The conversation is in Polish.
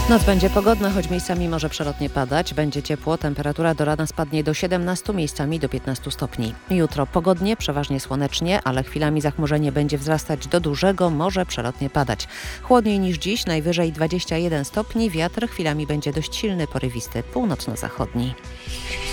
Noc będzie pogodna, choć miejscami może przelotnie padać. Będzie ciepło, temperatura do rana spadnie do 17, miejscami do 15 stopni. Jutro pogodnie, przeważnie słonecznie, ale chwilami zachmurzenie będzie wzrastać do dużego, może przelotnie padać. Chłodniej niż dziś, najwyżej 21 stopni, wiatr chwilami będzie dość silny, porywisty, północno-zachodni.